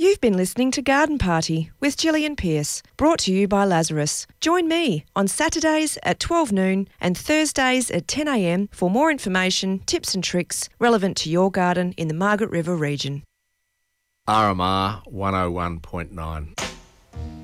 You've been listening to Garden Party with Gillian Pearce, brought to you by Lazarus. Join me on Saturdays at 12 noon and Thursdays at 10 a.m. for more information, tips and tricks relevant to your garden in the Margaret River region. RMR 101.9.